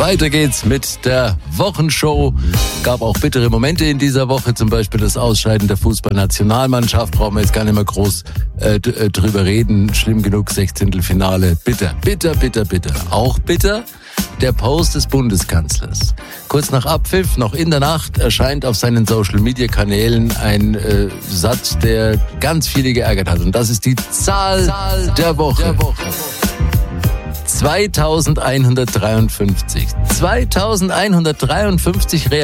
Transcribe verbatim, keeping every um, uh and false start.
Weiter geht's mit der Wochenshow. Gab auch bittere Momente in dieser Woche, zum Beispiel das Ausscheiden der Fußballnationalmannschaft. Brauchen wir jetzt gar nicht mehr groß äh, d- äh, drüber reden. Schlimm genug, Sechzehntelfinale. Bitter, bitter, bitter, bitter. Auch bitter der Post des Bundeskanzlers. Kurz nach Abpfiff, noch in der Nacht, erscheint auf seinen Social-Media-Kanälen ein äh, Satz, der ganz viele geärgert hat. Und das ist die Zahl, Zahl der Woche. Der Woche. zweitausendeinhundertdreiundfünfzig. zweitausendeinhundertdreiundfünfzig